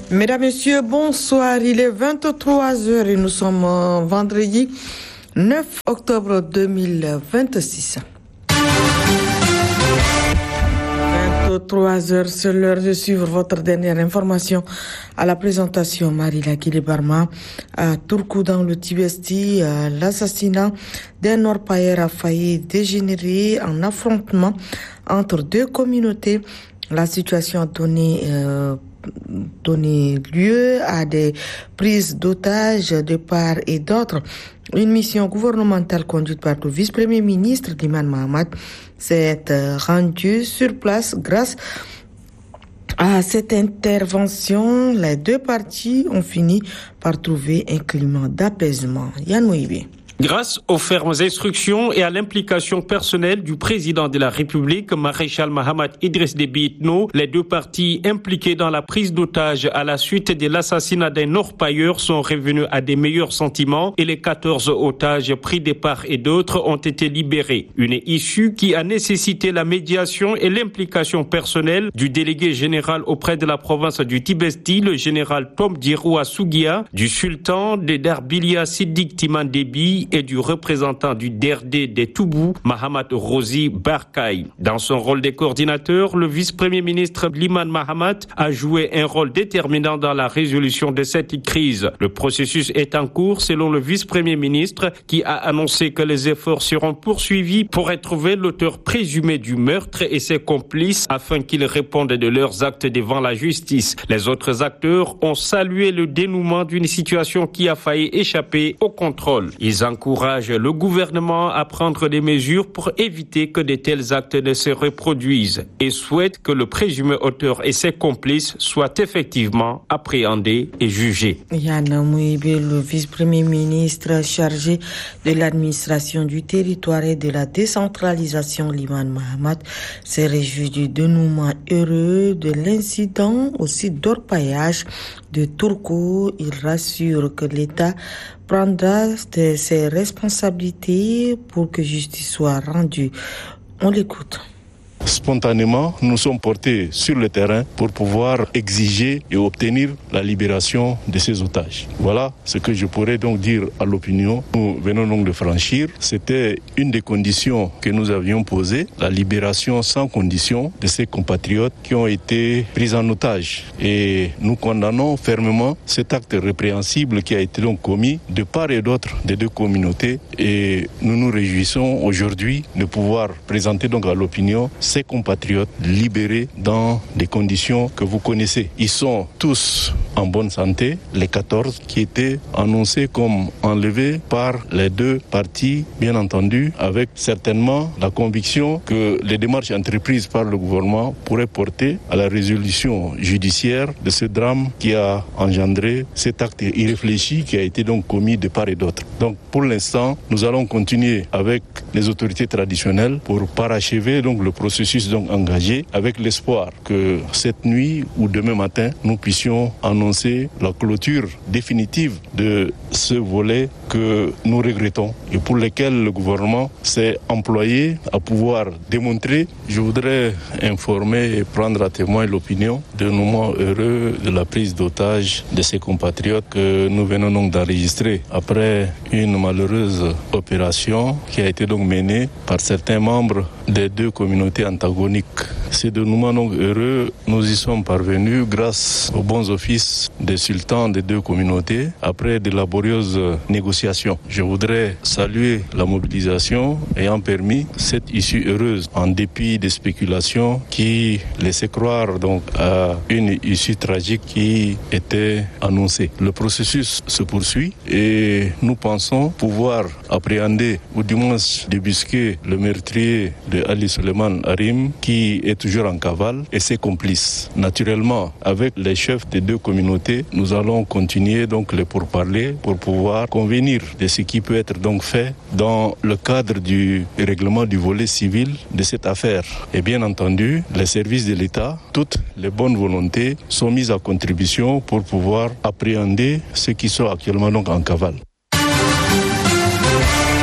Mesdames, Messieurs, bonsoir. Il est 23h et nous sommes vendredi 9 octobre 2026. 23h, c'est l'heure de suivre votre dernière information. À la présentation, Marie-Lakili Barma. À Turku, dans le Tibesti, l'assassinat d'un orpailleur a failli dégénérer en affrontement entre deux communautés. La situation a donné lieu à des prises d'otages de part et d'autre. Une mission gouvernementale conduite par le vice-premier ministre Liman Mahamat s'est rendue sur place grâce à cette intervention. Les deux parties ont fini par trouver un climat d'apaisement. Yann Mouibi. Grâce aux fermes instructions et à l'implication personnelle du président de la République, maréchal Mahamat Idriss Déby Itno, les deux parties impliquées dans la prise d'otages à la suite de l'assassinat d'un orpailleur sont revenus à des meilleurs sentiments et les 14 otages pris de part et d'autre ont été libérés. Une issue qui a nécessité la médiation et l'implication personnelle du délégué général auprès de la province du Tibesti, le général Tom Diroua Sougia, du sultan de Darbilia Siddiq Timan Déby et du représentant du DRD des Toubou, Mahamat Rosi Barkay. Dans son rôle de coordinateur, le vice-premier ministre Liman Mahamat a joué un rôle déterminant dans la résolution de cette crise. Le processus est en cours selon le vice-premier ministre qui a annoncé que les efforts seront poursuivis pour retrouver l'auteur présumé du meurtre et ses complices afin qu'ils répondent de leurs actes devant la justice. Les autres acteurs ont salué le dénouement d'une situation qui a failli échapper au contrôle. Ils encourage le gouvernement à prendre des mesures pour éviter que de tels actes ne se reproduisent et souhaite que le présumé auteur et ses complices soient effectivement appréhendés et jugés. Yana Mouibe, le vice-premier ministre chargé de l'administration du territoire et de la décentralisation, Liman Mahamat, s'est réjoui du dénouement heureux de l'incident au site d'orpaillage de Turku. Il rassure que l'État prendra ses responsabilités pour que justice soit rendue. On l'écoute. Spontanément, nous sommes portés sur le terrain pour pouvoir exiger et obtenir la libération de ces otages. Voilà ce que je pourrais donc dire à l'opinion. Nous venons donc de franchir. C'était une des conditions que nous avions posées, la libération sans condition de ces compatriotes qui ont été pris en otage. Et nous condamnons fermement cet acte répréhensible qui a été donc commis de part et d'autre des deux communautés. Et nous nous réjouissons aujourd'hui de pouvoir présenter donc à l'opinion ces compatriotes libérés dans des conditions que vous connaissez. Ils sont tous en bonne santé, les 14 qui étaient annoncés comme enlevés par les deux parties, bien entendu, avec certainement la conviction que les démarches entreprises par le gouvernement pourraient porter à la résolution judiciaire de ce drame qui a engendré cet acte irréfléchi qui a été donc commis de part et d'autre. Donc pour l'instant, nous allons continuer avec les autorités traditionnelles pour parachever donc le processus donc engagé avec l'espoir que cette nuit ou demain matin, nous puissions annoncer la clôture définitive de ce volet que nous regrettons et pour lequel le gouvernement s'est employé à pouvoir démontrer. Je voudrais informer et prendre à témoin l'opinion de nous heureux de la prise d'otage de ces compatriotes que nous venons donc d'enregistrer après une malheureuse opération qui a été donc menée par certains membres des deux communautés antagoniques. C'est de nous donc heureux, nous y sommes parvenus grâce aux bons offices des sultans des deux communautés après de laborieuses négociations. Je voudrais saluer la mobilisation ayant permis cette issue heureuse en dépit des spéculations qui laissaient croire donc à une issue tragique qui était annoncée. Le processus se poursuit et nous pensons pouvoir appréhender ou du moins débusquer le meurtrier de Ali Suleiman Harim qui est toujours en cavale et ses complices. Naturellement, avec les chefs des deux communautés, nous allons continuer donc les pourparlers pour pouvoir convenir de ce qui peut être donc fait dans le cadre du règlement du volet civil de cette affaire. Et bien entendu, les services de l'État, toutes les bonnes volontés sont mises à contribution pour pouvoir appréhender ceux qui sont actuellement donc en cavale.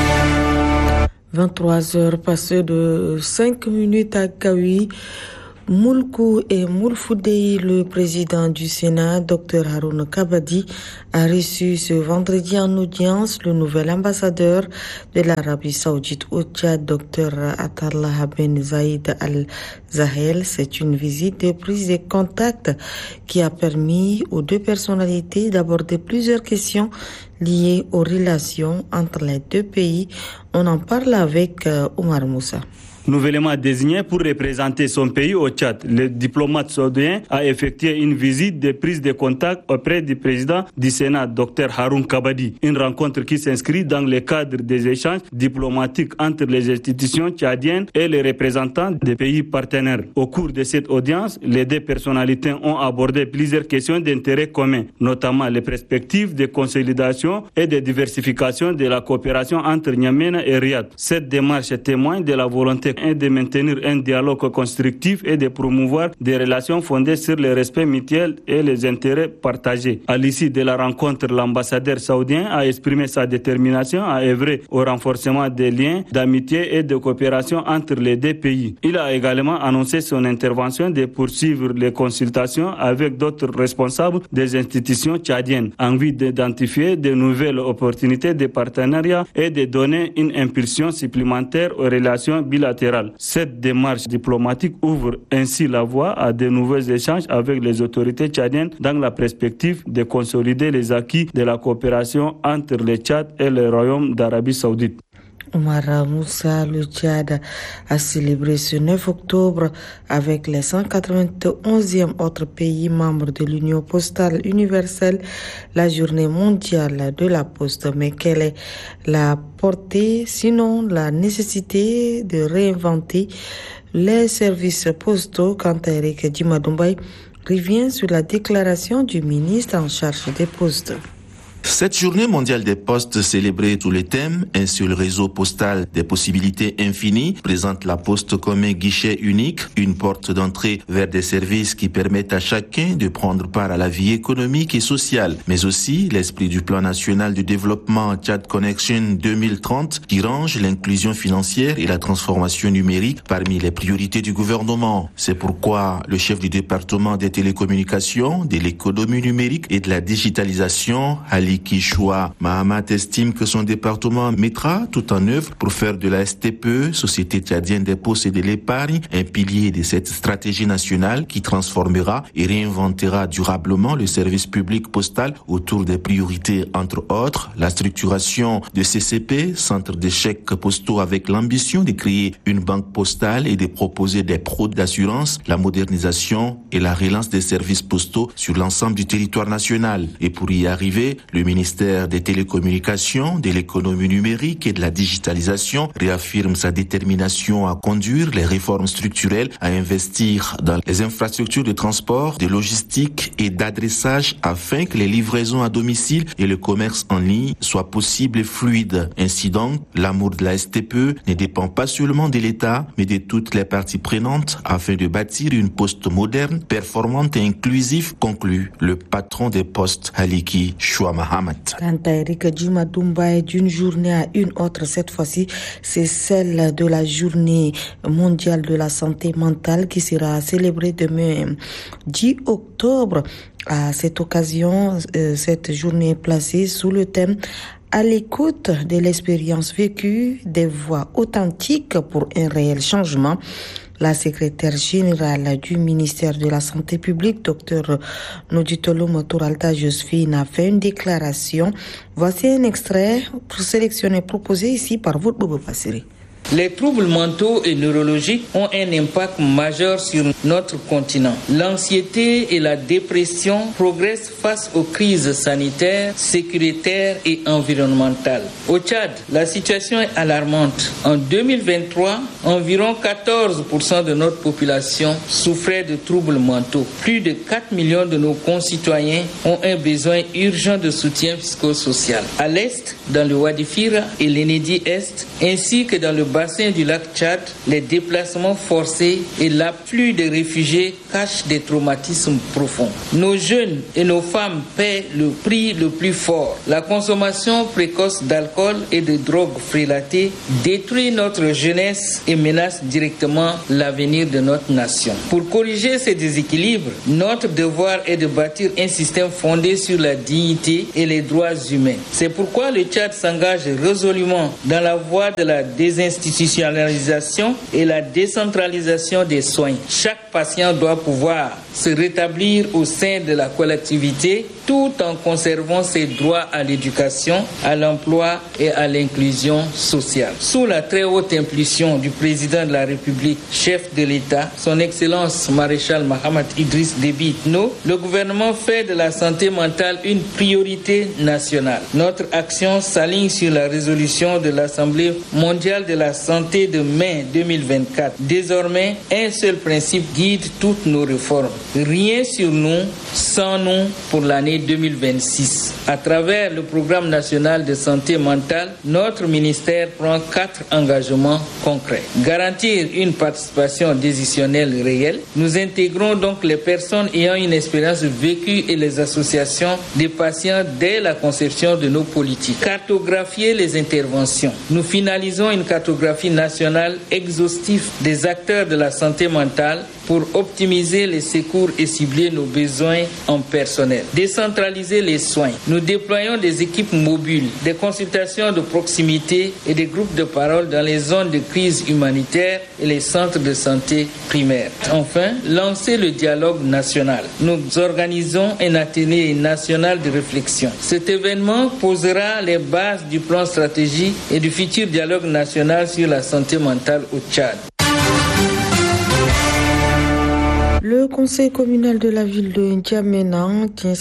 23h passées de 5 minutes à Kawi. Moulkou et Moulfoudei, le président du Sénat, Dr Haroun Kabadi, a reçu ce vendredi en audience le nouvel ambassadeur de l'Arabie Saoudite au Tchad, Dr Atallah Ben Zaïd Al-Zahel. C'est une visite de prise de contact qui a permis aux deux personnalités d'aborder plusieurs questions liées aux relations entre les deux pays. On en parle avec Omar Moussa. Nouvellement désigné pour représenter son pays au Tchad, le diplomate saoudien a effectué une visite de prise de contact auprès du président du Sénat, Dr Haroun Kabadi. Une rencontre qui s'inscrit dans le cadre des échanges diplomatiques entre les institutions tchadiennes et les représentants des pays partenaires. Au cours de cette audience, les deux personnalités ont abordé plusieurs questions d'intérêt commun, notamment les perspectives de consolidation et de diversification de la coopération entre N'Djamena et Riyad. Cette démarche témoigne de la volonté de maintenir un dialogue constructif et de promouvoir des relations fondées sur le respect mutuel et les intérêts partagés. À l'issue de la rencontre, l'ambassadeur saoudien a exprimé sa détermination à œuvrer au renforcement des liens d'amitié et de coopération entre les deux pays. Il a également annoncé son intervention de poursuivre les consultations avec d'autres responsables des institutions tchadiennes en vue d'identifier de nouvelles opportunités de partenariat et de donner une impulsion supplémentaire aux relations bilatérales. Cette démarche diplomatique ouvre ainsi la voie à de nouveaux échanges avec les autorités tchadiennes dans la perspective de consolider les acquis de la coopération entre le Tchad et le Royaume d'Arabie Saoudite. Omar Moussa, le Tchad a célébré ce 9 octobre avec les 191e autres pays membres de l'Union postale universelle la journée mondiale de la poste. Mais quelle est la portée, sinon la nécessité de réinventer les services postaux? Quand Eric Djimadoumbay revient sur la déclaration du ministre en charge des postes. Cette journée mondiale des postes célébrée tous les thèmes, ainsi le réseau postal des possibilités infinies, présente la poste comme un guichet unique, une porte d'entrée vers des services qui permettent à chacun de prendre part à la vie économique et sociale, mais aussi l'esprit du plan national de développement Tchad Connection 2030 qui range l'inclusion financière et la transformation numérique parmi les priorités du gouvernement. C'est pourquoi le chef du département des télécommunications, de l'économie numérique et de la digitalisation, Aliki Choua Mahamat, estime que son département mettra tout en œuvre pour faire de la STPE, Société tchadienne des postes et de l'épargne, un pilier de cette stratégie nationale qui transformera et réinventera durablement le service public postal autour des priorités, entre autres, la structuration de CCP, centre de chèques postaux avec l'ambition de créer une banque postale et de proposer des produits d'assurance, la modernisation et la relance des services postaux sur l'ensemble du territoire national. Et pour y arriver, le ministère des Télécommunications, de l'économie numérique et de la digitalisation réaffirme sa détermination à conduire les réformes structurelles, à investir dans les infrastructures de transport, de logistique et d'adressage afin que les livraisons à domicile et le commerce en ligne soient possibles et fluides. Ainsi donc, l'amour de la STPE ne dépend pas seulement de l'État, mais de toutes les parties prenantes afin de bâtir une poste moderne, performante et inclusive, conclut le patron des postes, Aliki Choua Mahamat. Quant à Eric Djimadoumbay, d'une journée à une autre, cette fois-ci, c'est celle de la journée mondiale de la santé mentale qui sera célébrée demain 10 octobre. À cette occasion, cette journée est placée sous le thème à l'écoute de l'expérience vécue, des voix authentiques pour un réel changement. La secrétaire générale du ministère de la Santé publique, Dr Noditolo Motoralta Josephine, a fait une déclaration. Voici un extrait sélectionné, proposé ici par votre Bobo Passeri. Les troubles mentaux et neurologiques ont un impact majeur sur notre continent. L'anxiété et la dépression progressent face aux crises sanitaires, sécuritaires et environnementales. Au Tchad, la situation est alarmante. En 2023, environ 14% de notre population souffrait de troubles mentaux. Plus de 4 millions de nos concitoyens ont un besoin urgent de soutien psychosocial. À l'est, dans le Wadi Fira et l'Enedi Est, ainsi que dans le bassin du lac Tchad, les déplacements forcés et l'afflux de réfugiés cachent des traumatismes profonds. Nos jeunes et nos femmes paient le prix le plus fort. La consommation précoce d'alcool et de drogues frélatées détruit notre jeunesse et menace directement l'avenir de notre nation. Pour corriger ces déséquilibres, notre devoir est de bâtir un système fondé sur la dignité et les droits humains. C'est pourquoi le Tchad s'engage résolument dans la voie de la désinstitutionnalisation et la décentralisation des soins. Chaque patient doit pouvoir se rétablir au sein de la collectivité tout en conservant ses droits à l'éducation, à l'emploi et à l'inclusion sociale. Sous la très haute impulsion du président de la République, chef de l'État, son Excellence Maréchal Mahamat Idriss Déby Itno, le gouvernement fait de la santé mentale une priorité nationale. Notre action s'aligne sur la résolution de l'Assemblée mondiale de la santé de mai 2024. Désormais, un seul principe guide toutes nos réformes. Rien sur nous, sans nous pour l'année 2026. À travers le programme national de santé mentale, notre ministère prend 4 engagements concrets. Garantir une participation décisionnelle réelle. Nous intégrons donc les personnes ayant une expérience vécue et les associations des patients dès la conception de nos politiques. Cartographier les interventions. Nous finalisons une cartographie nationale exhaustive des acteurs de la santé mentale pour optimiser les secours et cibler nos besoins en personnel. Décentraliser les soins. Nous déployons des équipes mobiles, des consultations de proximité et des groupes de parole dans les zones de crise humanitaire et les centres de santé primaires. Enfin, lancer le dialogue national. Nous organisons un atelier national de réflexion. Cet événement posera les bases du plan stratégique et du futur dialogue national sur la santé mentale au Tchad. Le conseil communal de la ville de N'Djamena a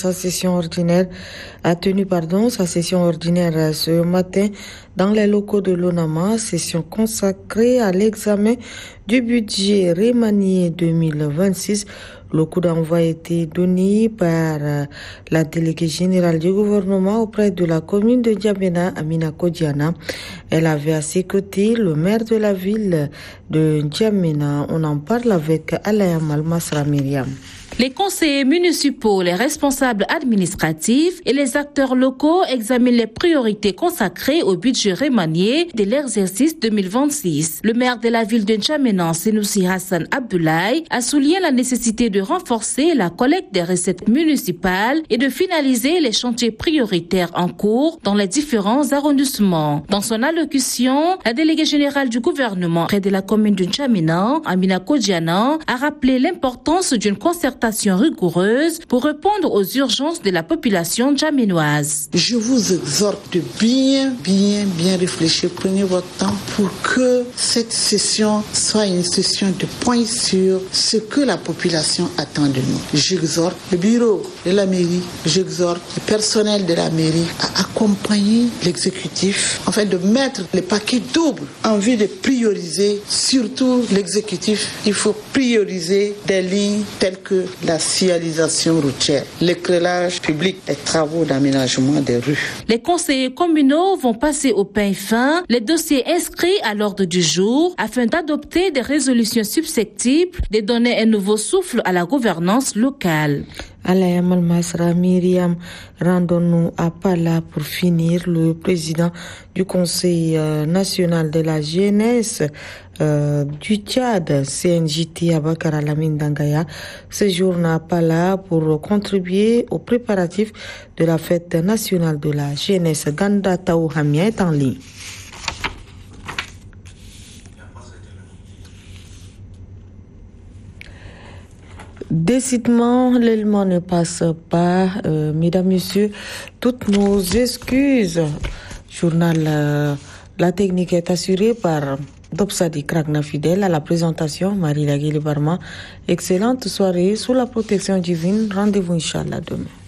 tenu sa session ordinaire ce matin dans les locaux de l'ONAMA, session consacrée à l'examen du budget remanié 2026. Le coup d'envoi a été donné par la déléguée générale du gouvernement auprès de la commune de N'Djamena, Amina Kodiana. Elle avait à ses côtés le maire de la ville de N'Djamena. On en parle avec Alain Malmasra Myriam. Les conseillers municipaux, les responsables administratifs et les acteurs locaux examinent les priorités consacrées au budget remanié de l'exercice 2026. Le maire de la ville de N'Djamena, Senoussi Hassan Abdoulaye, a souligné la nécessité de renforcer la collecte des recettes municipales et de finaliser les chantiers prioritaires en cours dans les différents arrondissements. Dans son allocution, la déléguée générale du gouvernement près de la commune de N'Djamena, Amina Kodiana, a rappelé l'importance d'une concertation rigoureuse pour répondre aux urgences de la population djamenoise. Je vous exhorte de bien réfléchir. Prenez votre temps pour que cette session soit une session de point sur ce que la population attend de nous. J'exhorte le bureau de la mairie, j'exhorte le personnel de la mairie à accompagner l'exécutif, afin de mettre les paquets doubles en vue de prioriser, surtout l'exécutif. Il faut prioriser des lignes telles que la signalisation routière, l'éclairage public, les travaux d'aménagement des rues. Les conseillers communaux vont passer au pain fin les dossiers inscrits à l'ordre du jour afin d'adopter des résolutions susceptibles de donner un nouveau souffle à la gouvernance locale. Alain Malmasra Myriam, rendons-nous à Pala pour finir. Le président du Conseil national de la jeunesse du Tchad, CNJT Abakar Alamine Dangaya, séjourne à Pala pour contribuer aux préparatifs de la fête nationale de la jeunesse. Ganda Taou Hamia est en ligne. Décidément, l'élément ne passe pas. Mesdames, Messieurs, toutes nos excuses. Journal, la technique est assurée par Dopsadi Kragna Fidèle. À la présentation, Marie Laguille Barma. Excellente soirée sous la protection divine. Rendez-vous, Inch'Allah, demain.